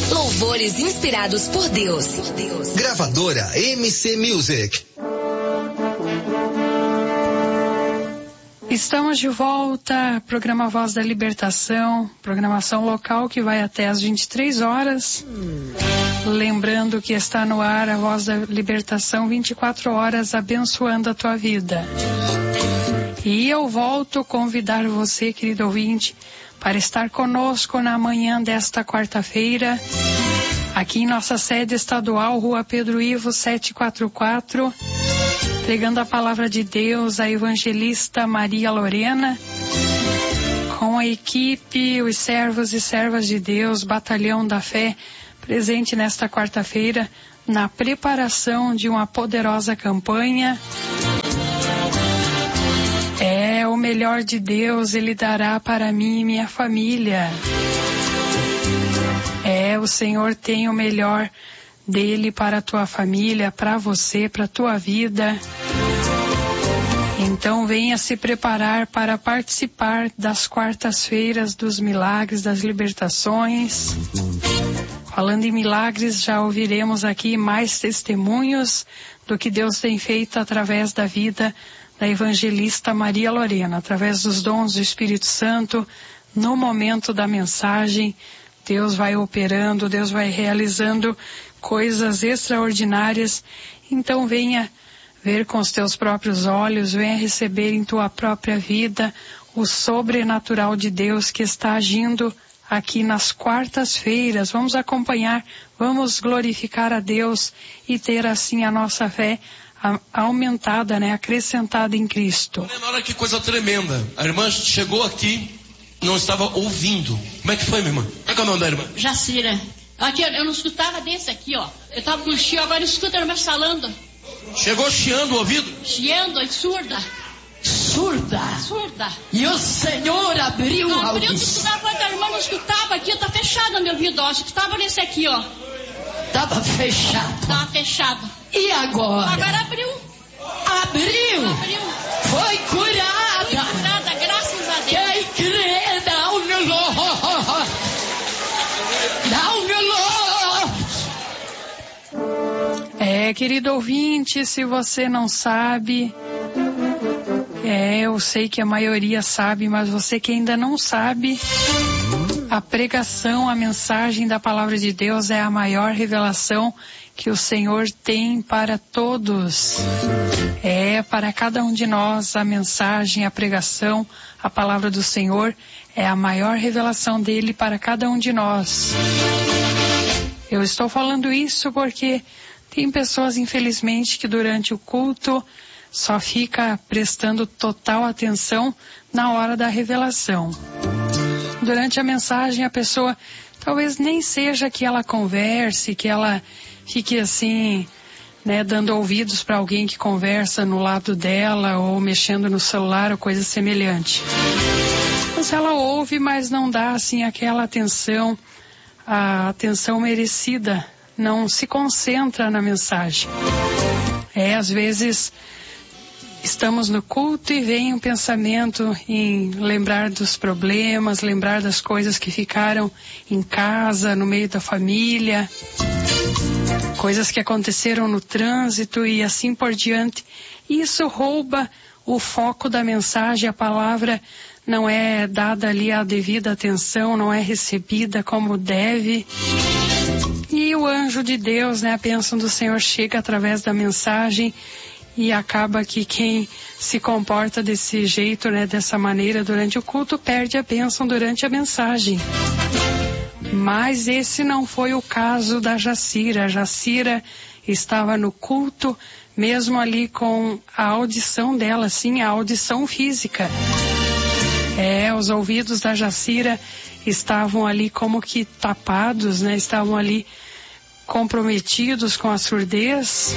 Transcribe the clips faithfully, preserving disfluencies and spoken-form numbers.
Louvores inspirados por Deus. Gravadora M C Music. Estamos de volta, programa Voz da Libertação, programação local que vai até às vinte e três horas. Lembrando que está no ar a Voz da Libertação vinte e quatro horas, abençoando a tua vida. E eu volto a convidar você, querido ouvinte, para estar conosco na manhã desta quarta-feira, aqui em nossa sede estadual, Rua Pedro Ivo setecentos e quarenta e quatro, pregando a palavra de Deus, a evangelista Maria Lorena, com a equipe, os servos e servas de Deus, Batalhão da Fé, presente nesta quarta-feira, na preparação de uma poderosa campanha. É o melhor de Deus, Ele dará para mim e minha família. É, o Senhor tem o melhor dele para a tua família, para você, para a tua vida. Então venha se preparar para participar das quartas-feiras dos milagres, das libertações. Falando em milagres, já ouviremos aqui mais testemunhos do que Deus tem feito através da vida da evangelista Maria Lorena, através dos dons do Espírito Santo. No momento da mensagem, Deus vai operando, Deus vai realizando coisas extraordinárias. Então venha ver com os teus próprios olhos, venha receber em tua própria vida o sobrenatural de Deus que está agindo aqui nas quartas-feiras. Vamos acompanhar, vamos glorificar a Deus e ter assim a nossa fé aumentada, né, acrescentada em Cristo. Olha que coisa tremenda. A irmã chegou aqui, não estava ouvindo. Como é que foi, minha irmã? Como é que é o nome da irmã? Jacira. Aqui, eu não escutava desse aqui, ó. Eu tava com chio, agora escuta a irmã falando. Chegou chiando o ouvido? Chiando, surda. Surda? Surda. E o Senhor abriu a audição. Eu escutava quando a irmã não escutava aqui, tá fechado meu ouvido, ó. Escutava nesse aqui, ó. Tava fechado. Tava fechado. E agora? Agora abriu. Abriu? Abriu. Foi curada. Foi curada, graças a Deus. Quem crê, dá um glória. Dá um glória. É, querido ouvinte, se você não sabe, é, eu sei que a maioria sabe, mas você que ainda não sabe, a pregação, a mensagem da palavra de Deus é a maior revelação que o Senhor tem para todos. É, para cada um de nós, a mensagem, a pregação, a palavra do Senhor é a maior revelação dele para cada um de nós. Eu estou falando isso porque tem pessoas, infelizmente, que durante o culto só fica prestando total atenção na hora da revelação. Durante a mensagem, a pessoa talvez nem seja que ela converse, que ela fique assim, né, dando ouvidos para alguém que conversa no lado dela ou mexendo no celular ou coisa semelhante. Mas ela ouve, mas não dá assim aquela atenção, a atenção merecida, não se concentra na mensagem. É, às vezes estamos no culto e vem um pensamento em lembrar dos problemas, lembrar das coisas que ficaram em casa, no meio da família, coisas que aconteceram no trânsito e assim por diante. Isso rouba o foco da mensagem, a palavra não é dada ali a devida atenção, não é recebida como deve. E o anjo de Deus, né, a bênção do Senhor chega através da mensagem e acaba que quem se comporta desse jeito, né, dessa maneira durante o culto, perde a bênção durante a mensagem. Mas esse não foi o caso da Jacira. A Jacira estava no culto, mesmo ali com a audição dela, sim, a audição física. É, os ouvidos da Jacira estavam ali como que tapados, né? Estavam ali comprometidos com a surdez.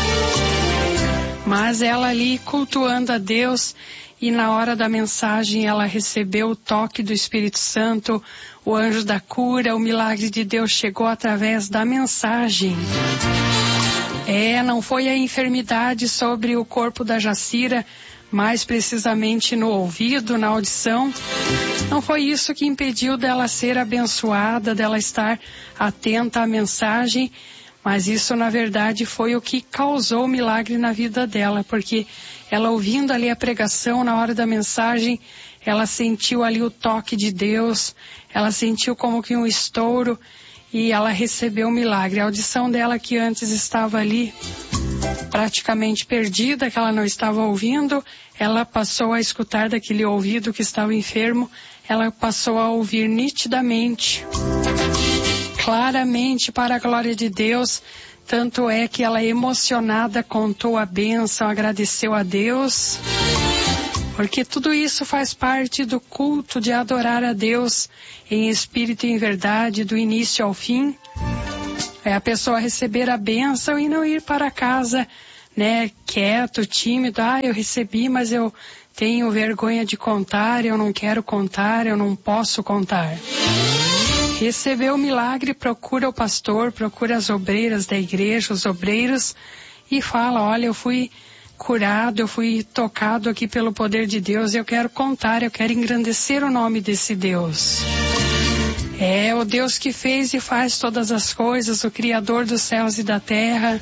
Mas ela ali cultuando a Deus, e na hora da mensagem ela recebeu o toque do Espírito Santo, o anjo da cura, o milagre de Deus chegou através da mensagem. É, não foi a enfermidade sobre o corpo da Jacira, mais precisamente no ouvido, na audição. Não foi isso que impediu dela ser abençoada, dela estar atenta à mensagem, mas isso na verdade foi o que causou o milagre na vida dela, porque ela ouvindo ali a pregação na hora da mensagem, ela sentiu ali o toque de Deus, ela sentiu como que um estouro e ela recebeu o milagre. A audição dela que antes estava ali praticamente perdida, que ela não estava ouvindo, ela passou a escutar daquele ouvido que estava enfermo, ela passou a ouvir nitidamente, claramente, para a glória de Deus. Tanto é que ela, emocionada, contou a bênção, agradeceu a Deus, porque tudo isso faz parte do culto de adorar a Deus em espírito e em verdade, do início ao fim. É a pessoa receber a bênção e não ir para casa, né, quieto, tímido. Ah, eu recebi, mas eu tenho vergonha de contar, eu não quero contar, eu não posso contar. Recebeu o milagre, procura o pastor, procura as obreiras da igreja, os obreiros, e fala: olha, eu fui curado, eu fui tocado aqui pelo poder de Deus, eu quero contar, eu quero engrandecer o nome desse Deus. É o Deus que fez e faz todas as coisas, o Criador dos céus e da terra.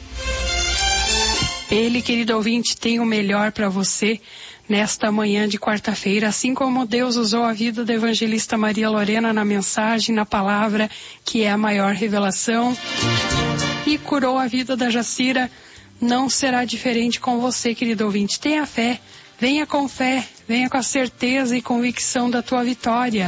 Ele, querido ouvinte, tem o melhor para você nesta manhã de quarta-feira, assim como Deus usou a vida da evangelista Maria Lorena na mensagem, na palavra, que é a maior revelação, e curou a vida da Jacira. Não será diferente com você, querido ouvinte. Tenha fé, venha com fé, venha com a certeza e convicção da tua vitória.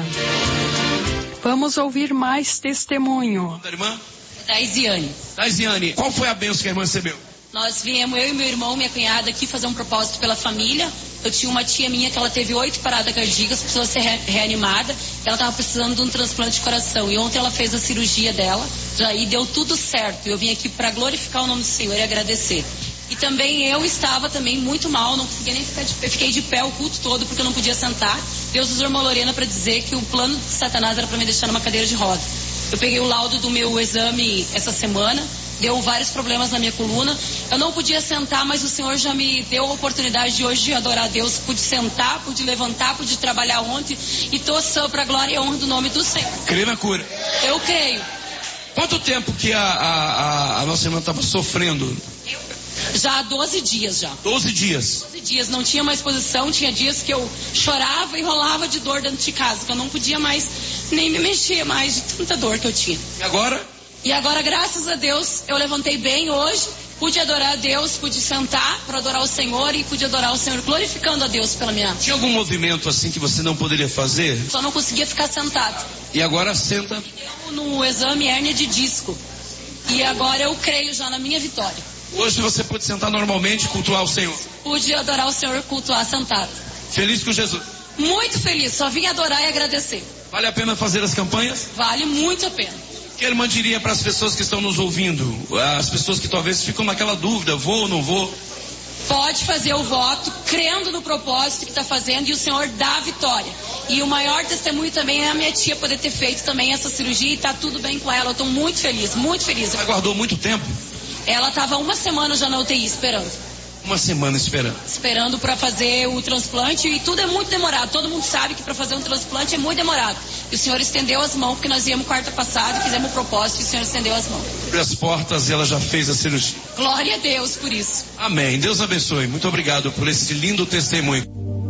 Vamos ouvir mais testemunho. Da irmã? Daisiane. Daisiane, qual foi a bênção que a irmã recebeu? Nós viemos, eu e meu irmão, minha cunhada, aqui fazer um propósito pela família. Eu tinha uma tia minha que ela teve oito paradas cardíacas, precisou ser re reanimada. Ela estava precisando de um transplante de coração. E ontem ela fez a cirurgia dela, já e deu tudo certo. Eu vim aqui para glorificar o nome do Senhor e agradecer. E também eu estava também muito mal, não conseguia nem ficar de pé. Fiquei de pé o culto todo porque eu não podia sentar. Deus usou a irmã Lorena para dizer que o plano de Satanás era para me deixar numa cadeira de roda. Eu peguei o laudo do meu exame essa semana, deu vários problemas na minha coluna. Eu não podia sentar, mas o Senhor já me deu a oportunidade de hoje de adorar a Deus. Pude sentar, pude levantar, pude trabalhar ontem e estou só para a glória e honra do nome do Senhor. Crê na cura? Eu creio. Quanto tempo que a, a, a nossa irmã estava sofrendo? Já há doze dias já. doze dias? doze dias, não tinha mais posição, tinha dias que eu chorava e rolava de dor dentro de casa, que eu não podia mais nem me mexer mais de tanta dor que eu tinha. E agora? E agora, graças a Deus, eu levantei bem hoje, pude adorar a Deus, pude sentar para adorar o Senhor e pude adorar o Senhor, glorificando a Deus pela minha... Tinha algum movimento assim que você não poderia fazer? Só não conseguia ficar sentado. E agora senta? Deu no exame hérnia de disco. E agora eu creio já na minha vitória. Hoje você pode sentar normalmente e cultuar o Senhor? Pude adorar o Senhor e cultuar sentado. Feliz com Jesus? Muito feliz, só vim adorar e agradecer. Vale a pena fazer as campanhas? Vale muito a pena. O que a irmã diria para as pessoas que estão nos ouvindo? As pessoas que talvez ficam naquela dúvida, vou ou não vou? Pode fazer o voto, crendo no propósito que está fazendo, e o Senhor dá a vitória. E o maior testemunho também é a minha tia poder ter feito também essa cirurgia e está tudo bem com ela. Eu estou muito feliz, muito feliz. Ela aguardou muito tempo? Ela estava uma semana já na U T I esperando. Uma semana esperando? Esperando para fazer o transplante, e tudo é muito demorado. Todo mundo sabe que para fazer um transplante é muito demorado. E o Senhor estendeu as mãos, porque nós íamos quarta passada, fizemos um propósito e o Senhor estendeu as mãos. Abriu as portas e ela já fez a cirurgia. Glória a Deus por isso. Amém. Deus abençoe. Muito obrigado por esse lindo testemunho.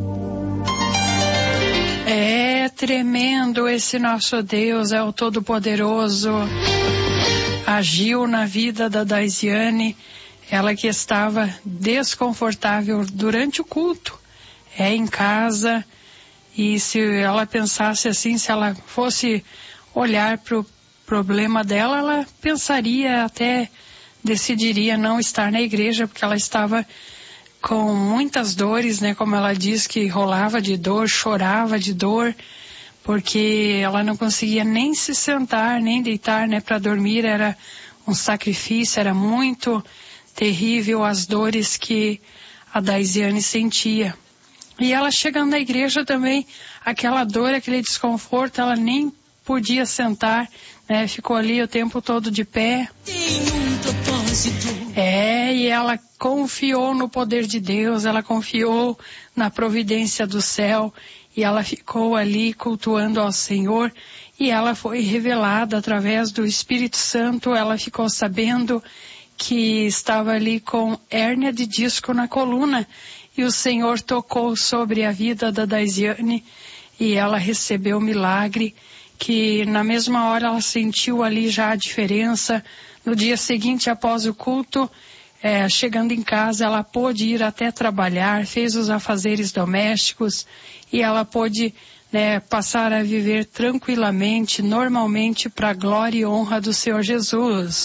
É tremendo esse nosso Deus, é o Todo-Poderoso. Agiu na vida da Daisiane, ela que estava desconfortável durante o culto, é em casa, e se ela pensasse assim, se ela fosse olhar para o problema dela, ela pensaria, até decidiria não estar na igreja, porque ela estava com muitas dores, né? Como ela diz, que rolava de dor, chorava de dor, porque ela não conseguia nem se sentar, nem deitar, né, para dormir. Era um sacrifício, era muito terrível as dores que a Daisiane sentia. E ela chegando na igreja também, aquela dor, aquele desconforto, ela nem podia sentar, né, ficou ali o tempo todo de pé. Tem um propósito. É, e ela confiou no poder de Deus, ela confiou na providência do céu, e ela ficou ali cultuando ao Senhor, e ela foi revelada através do Espírito Santo, ela ficou sabendo que estava ali com hérnia de disco na coluna, e o Senhor tocou sobre a vida da Daisiane, e ela recebeu o milagre, que na mesma hora ela sentiu ali já a diferença. No dia seguinte, após o culto, é, chegando em casa, ela pôde ir até trabalhar, fez os afazeres domésticos, e ela pôde, né, passar a viver tranquilamente, normalmente, para a glória e honra do Senhor Jesus.